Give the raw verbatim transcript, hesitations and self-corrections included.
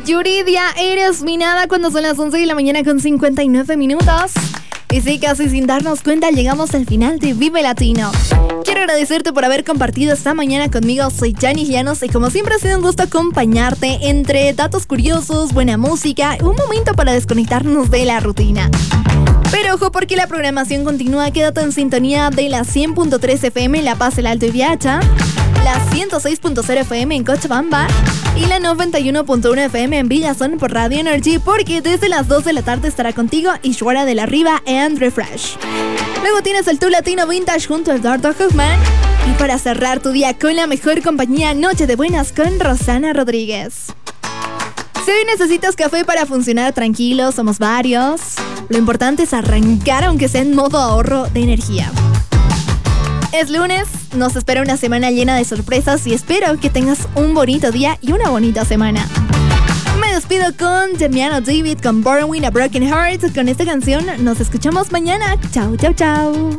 Yuridia, eres mi nada cuando son las once de la mañana con cincuenta y nueve minutos. Y sí, casi sin darnos cuenta llegamos al final de Vive Latino. Quiero agradecerte por haber compartido esta mañana conmigo. Soy Janis Llanos y como siempre ha sido un gusto acompañarte entre datos curiosos, buena música, un momento para desconectarnos de la rutina. Pero ojo porque la programación continúa. Quédate en sintonía de la cien punto tres F M en La Paz, El Alto y Viacha, la ciento seis punto cero F M en Cochabamba y la noventa y uno punto uno F M en Villazón por Radio Energy, porque desde las dos de la tarde estará contigo Ishwara de la Riva and Refresh. Luego tienes el Tu Latino Vintage junto a Eduardo Hoffman. Y para cerrar tu día con la mejor compañía, Noche de Buenas con Rosana Rodríguez. Si hoy necesitas café para funcionar tranquilo, somos varios. Lo importante es arrancar aunque sea en modo ahorro de energía. Es lunes, nos espera una semana llena de sorpresas y espero que tengas un bonito día y una bonita semana. Me despido con Damiano David con Born with a Broken Heart. Con esta canción nos escuchamos mañana. Chau, chau, chau.